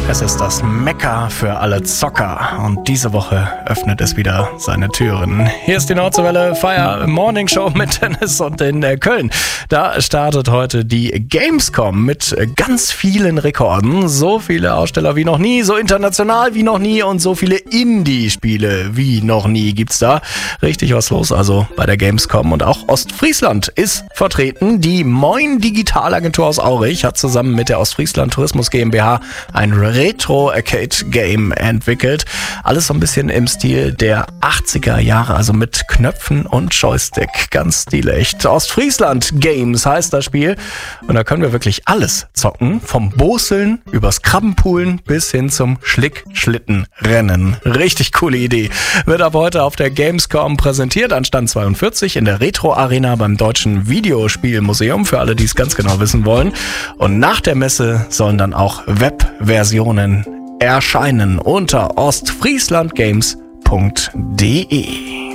Es ist das Mekka für alle Zocker und diese Woche öffnet es wieder seine Türen. Hier ist die Nordseewelle Fire Morning Show mit Dennis und in Köln. Da startet heute die Gamescom mit ganz vielen Rekorden. So viele Aussteller wie noch nie, so international wie noch nie und so viele Indie-Spiele wie noch nie gibt's da. Richtig was los also bei der Gamescom und auch Ostfriesland ist vertreten. Die Moin Digitalagentur aus Aurich hat zusammen mit der Ostfriesland Tourismus GmbH ein Retro-Arcade-Game entwickelt. Alles so ein bisschen im Stil der 80er Jahre, also mit Knöpfen und Joystick. Ganz stilecht. Ostfriesland Games heißt das Spiel. Und da können wir wirklich alles zocken. Vom Boseln übers Krabbenpoolen bis hin zum Schlick-Schlitten-Rennen. Richtig coole Idee. Wird ab heute auf der Gamescom präsentiert an Stand 42 in der Retro-Arena beim Deutschen Videospielmuseum, für alle, die es ganz genau wissen wollen. Und nach der Messe sollen dann auch Webversionen erscheinen unter ostfrieslandgames.de.